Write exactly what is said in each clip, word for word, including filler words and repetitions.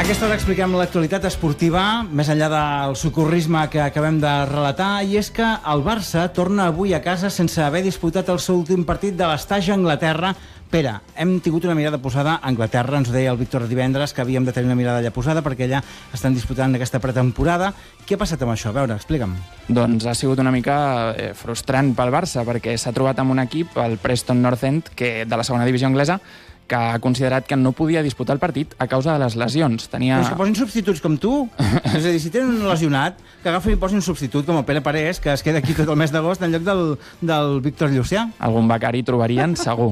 aquesta hora expliquem l'actualitat esportiva, més enllà del socorrisme que acabem de relatar, i és que el Barça torna avui a casa sense haver disputat el seu últim partit de l'estatge a Anglaterra. Pere, hem tingut una mirada posada a Anglaterra, ens ho deia el Víctor divendres, que havíem de tenir una mirada allà posada perquè allà estan disputant aquesta pretemporada. Què ha passat amb això? A veure, explica'm. Doncs ha sigut una mica eh, frustrant pel Barça, perquè s'ha trobat amb un equip, el Preston North End, que de la segona divisió anglesa, que ha considerat que no podia disputar el partit a causa de les lesions. Tenia... Però és que posin substituts com tu. És a dir, si tenen un lesionat, que agafin i posin un substitut com el Pere Parés, que es queda aquí tot el mes d'agost en lloc del, del Víctor Llucià. Algun becari trobarien, segur.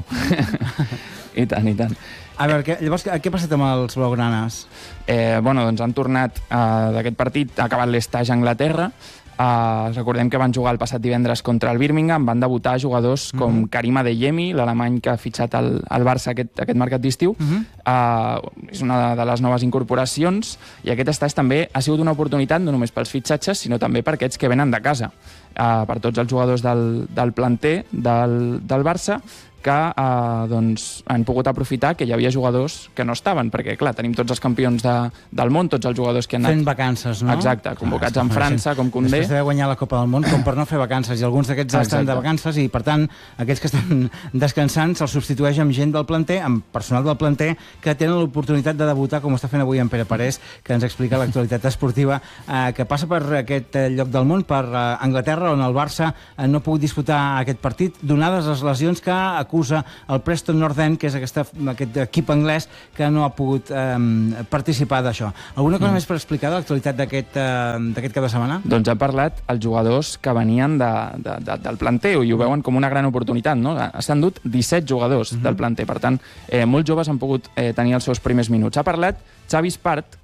I tant, i tant. A veure, què, llavors, què ha passat amb els blaugranes? Eh, bueno, doncs han tornat eh, d'aquest partit, ha acabat l'estatge a Anglaterra. Uh, recordem que van jugar el passat divendres contra el Birmingham, van debutar jugadors com uh -huh. Karim Adeyemi, l'alemany que ha fitxat el, el Barça aquest, aquest mercat d'estiu. Uh -huh. uh, és una de les noves incorporacions, i aquest estatge també ha sigut una oportunitat no només pels fitxatges, sinó també per aquests que venen de casa, uh, per tots els jugadors del, del planter del, del Barça, que eh, doncs, han pogut aprofitar que hi havia jugadors que no estaven, perquè, clar, tenim tots els campions de, del món, tots els jugadors que han anat... Fent vacances, no? Exacte, convocats en França, com Koundé. Després d'haver guanyat la Copa del Món, com per no fer vacances, i alguns d'aquests estan de vacances, i, per tant, aquells que estan descansant se'ls substitueix amb gent del planter, amb personal del planter, que tenen l'oportunitat de debutar, com ho està fent avui en Pere Parés, que ens explica l'actualitat esportiva, eh, que passa per aquest eh, lloc del món, per eh, Anglaterra, on el Barça eh, no ha pogut disputar aquest partit, donades les lesions que acusa el Preston North End, que és aquesta, aquest equip anglès que no ha pogut eh, participar d'això. Alguna cosa mm. més per explicar de l'actualitat d'aquest eh, cap de setmana? Doncs ha parlat els jugadors que venien de, de, de, del planter, i ho veuen com una gran oportunitat, no? S'han dut disset jugadors mm -hmm. del planter, per tant, eh, molts joves han pogut eh, tenir els seus primers minuts. Ha parlat Xavi Espart,